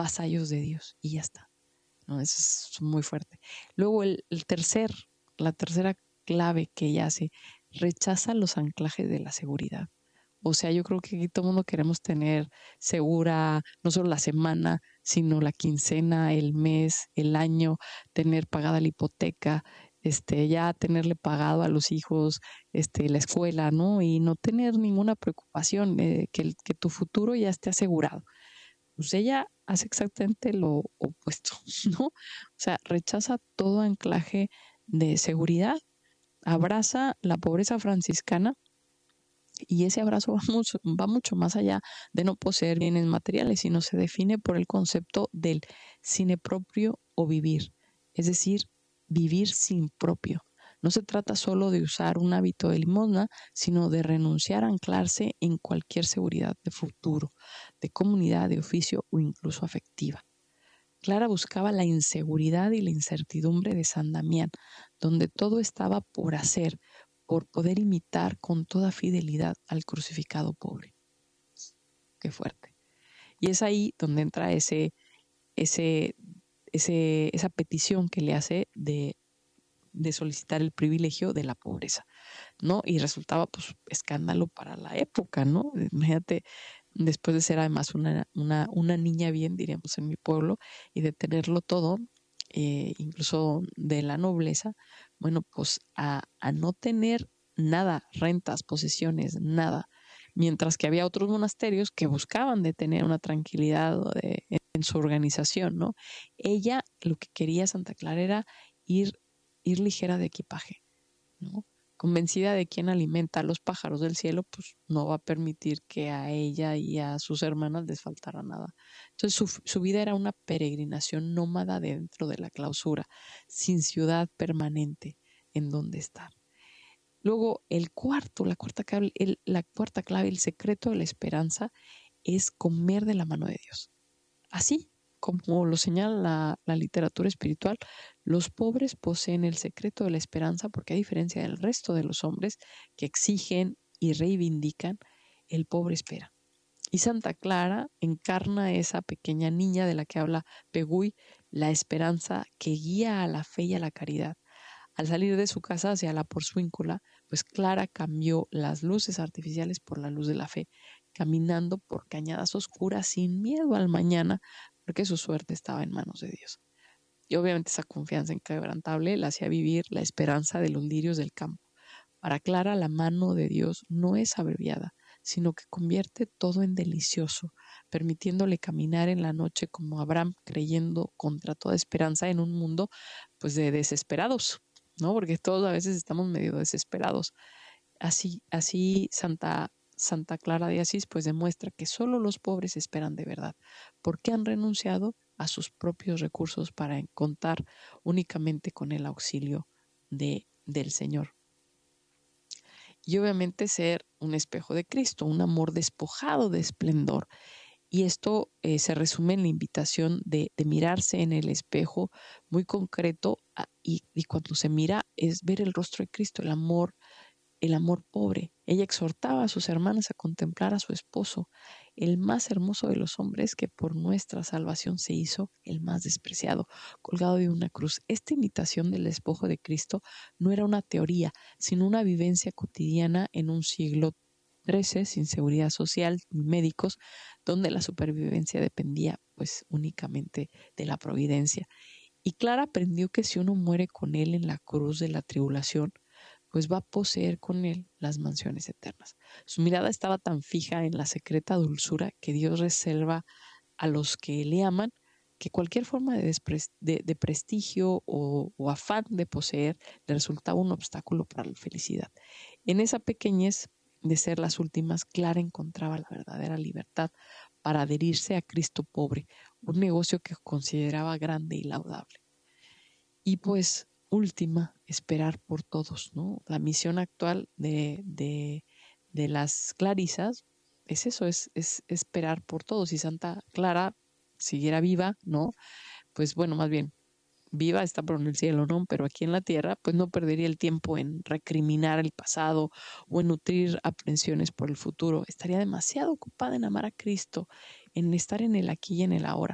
vasallos de Dios y ya está, ¿no? Eso es muy fuerte. Luego la tercera clave que ella hace, rechaza los anclajes de la seguridad. O sea, yo creo que aquí todo el mundo queremos tener segura no solo la semana, sino la quincena, el mes, el año, tener pagada la hipoteca, ya tenerle pagado a los hijos la escuela, ¿no? Y no tener ninguna preocupación, que tu futuro ya esté asegurado. Pues ella hace exactamente lo opuesto, ¿no? O sea, rechaza todo anclaje de seguridad, abraza la pobreza franciscana. Y ese abrazo va mucho más allá de no poseer bienes materiales, sino se define por el concepto del sine proprio o vivir, es decir, vivir sin propio. No se trata solo de usar un hábito de limosna, sino de renunciar a anclarse en cualquier seguridad de futuro, de comunidad, de oficio o incluso afectiva. Clara buscaba la inseguridad y la incertidumbre de San Damián, donde todo estaba por hacer, por poder imitar con toda fidelidad al crucificado pobre. Qué fuerte. Y es ahí donde entra esa petición que le hace de solicitar el privilegio de la pobreza, ¿no? Y resultaba pues escándalo para la época, ¿no? Imagínate, después de ser además una niña bien, diríamos en mi pueblo, y de tenerlo todo, incluso de la nobleza, bueno, pues a no tener nada, rentas, posesiones, nada, mientras que había otros monasterios que buscaban de tener una tranquilidad en su organización, ¿no? Ella lo que quería, Santa Clara, era ir ligera de equipaje, ¿no? Convencida de quien alimenta a los pájaros del cielo, pues no va a permitir que a ella y a sus hermanas les faltara nada. Entonces su vida era una peregrinación nómada dentro de la clausura, sin ciudad permanente en donde estar. Luego la cuarta clave, el secreto de la esperanza es comer de la mano de Dios. Así como lo señala la literatura espiritual, los pobres poseen el secreto de la esperanza porque, a diferencia del resto de los hombres que exigen y reivindican, el pobre espera. Y Santa Clara encarna esa pequeña niña de la que habla Pegüy, la esperanza que guía a la fe y a la caridad. Al salir de su casa hacia la Porciúncula, pues Clara cambió las luces artificiales por la luz de la fe, caminando por cañadas oscuras sin miedo al mañana, porque su suerte estaba en manos de Dios. Y obviamente esa confianza inquebrantable la hacía vivir la esperanza de los lirios del campo. Para Clara, la mano de Dios no es abreviada, sino que convierte todo en delicioso, permitiéndole caminar en la noche como Abraham, creyendo contra toda esperanza en un mundo pues de desesperados, ¿no? Porque todos a veces estamos medio desesperados. Así Santa Clara de Asís pues demuestra que solo los pobres esperan de verdad, porque han renunciado a sus propios recursos para contar únicamente con el auxilio del Señor. Y obviamente ser un espejo de Cristo, un amor despojado de esplendor. Y esto se resume en la invitación de mirarse en el espejo muy concreto y cuando se mira es ver el rostro de Cristo, el amor pobre. Ella exhortaba a sus hermanas a contemplar a su esposo, el más hermoso de los hombres, que por nuestra salvación se hizo el más despreciado, colgado de una cruz. Esta imitación del espejo de Cristo no era una teoría, sino una vivencia cotidiana en un siglo XIII, sin seguridad social ni médicos, donde la supervivencia dependía pues únicamente de la providencia. Y Clara aprendió que si uno muere con él en la cruz de la tribulación, pues va a poseer con él las mansiones eternas. Su mirada estaba tan fija en la secreta dulzura que Dios reserva a los que le aman, que cualquier forma de prestigio o afán de poseer le resultaba un obstáculo para la felicidad. En esa pequeñez de ser las últimas, Clara encontraba la verdadera libertad para adherirse a Cristo pobre, un negocio que consideraba grande y laudable. Y pues última, esperar por todos, ¿no? La misión actual de las clarisas es eso, es esperar por todos. Si Santa Clara siguiera viva, ¿no? Pues bueno, más bien, viva está por en el cielo, ¿no? Pero aquí en la tierra, pues no perdería el tiempo en recriminar el pasado o en nutrir aprensiones por el futuro. Estaría demasiado ocupada en amar a Cristo, en estar en el aquí y en el ahora.